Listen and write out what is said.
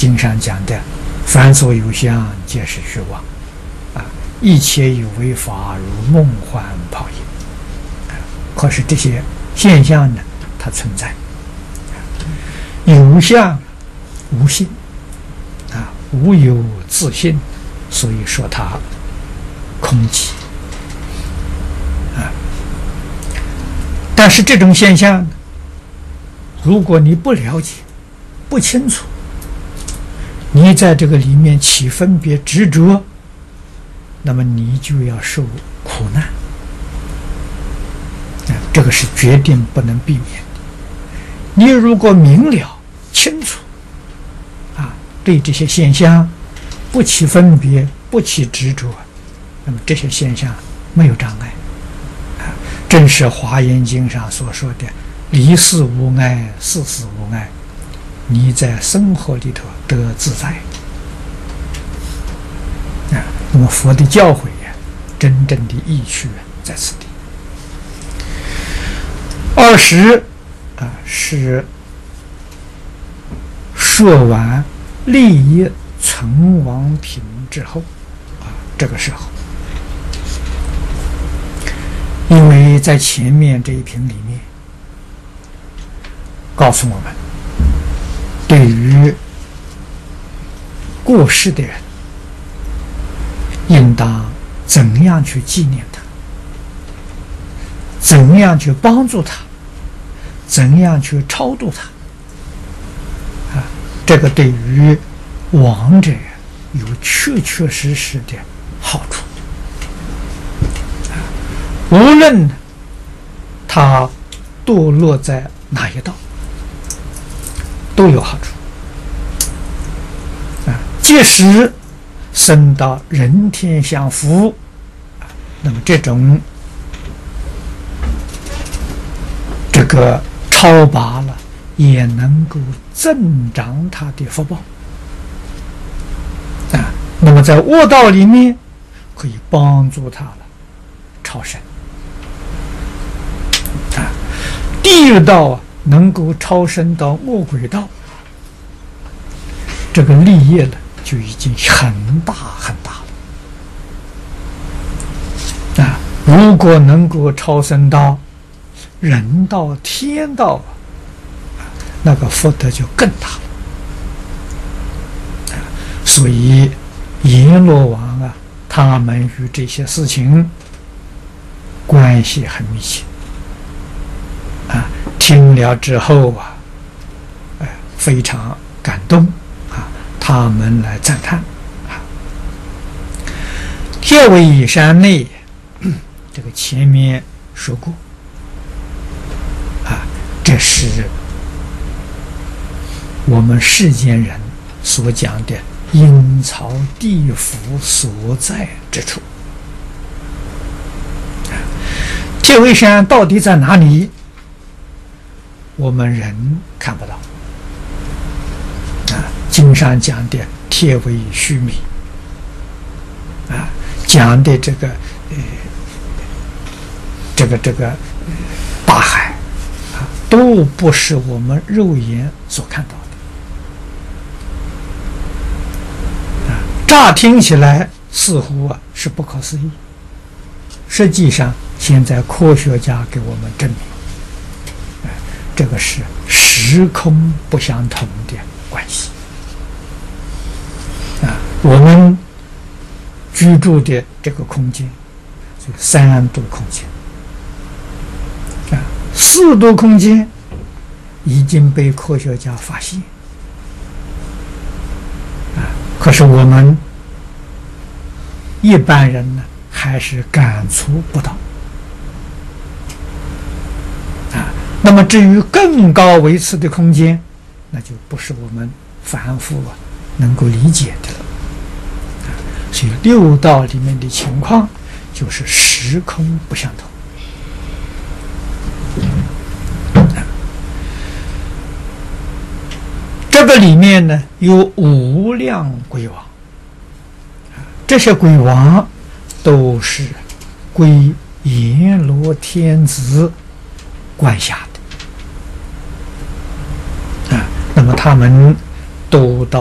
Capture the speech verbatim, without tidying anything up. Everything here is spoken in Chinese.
经上讲的，凡所有相，皆是虚妄。啊，一切有为法，如梦幻泡影。啊，可是这些现象呢，它存在。有相无性，啊，无有自性，所以说它空寂。啊，但是这种现象，如果你不了解、不清楚，你在这个里面起分别执着，那么你就要受苦难。啊，这个是决定不能避免的。你如果明了清楚，啊，对这些现象不起分别、不起执着，那么这些现象没有障碍。啊，正是《华严经》上所说的“离事无碍，事事无碍”。你在生活里头得自在。啊，那么佛的教诲呀，真正的意趣在此地。二十啊，是说完利益存亡品之后啊，这个时候，因为在前面这一品里面告诉我们，对于过世的人，应当怎样去纪念他，怎样去帮助他，怎样去超度他。啊，这个对于亡者有确确实实的好处。啊，无论他堕落在哪一道，都有好处。啊，即使生到人天享福，啊，那么这种这个超拔了，也能够增长他的福报。啊，那么在恶道里面可以帮助他了超生。啊，地狱道啊，能够超生到恶鬼道，这个利益呢就已经很大很大了。啊，如果能够超生到人道、天道，那个福德就更大了。啊，所以阎罗王啊，他们与这些事情关系很密切。啊，听了之后啊，哎，非常感动啊，他们来赞叹啊。铁尾山内，这个前面说过啊，这是我们世间人所讲的阴曹地府所在之处。啊，铁尾山到底在哪里？我们人看不到。啊，经上讲的铁尾须弥，啊，讲的这个呃，这个这个大海啊，都不是我们肉眼所看到的。啊，乍听起来似乎啊是不可思议，实际上现在科学家给我们证明。这个是时空不相同的关系。啊，我们居住的这个空间，这个三度空间，啊，四度空间已经被科学家发现。啊，可是我们一般人呢，还是感触不到。那么至于更高维次的空间，那就不是我们凡夫啊能够理解的了。啊，所以六道里面的情况就是时空不相同。啊，这个里面呢有无量鬼王，啊，这些鬼王都是归阎罗天子管辖的。那么他们都到